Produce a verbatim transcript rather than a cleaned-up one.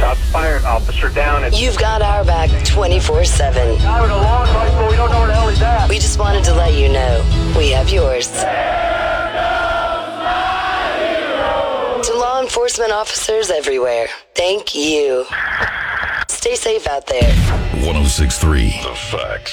Shots fired. Officer down. At You've got our back twenty-four seven. Guy with a long rifle, but we don't know where the hell he's at. We just wanted to let you know we have yours. To law enforcement officers everywhere, thank you. Stay safe out there. one oh six point three The Facts.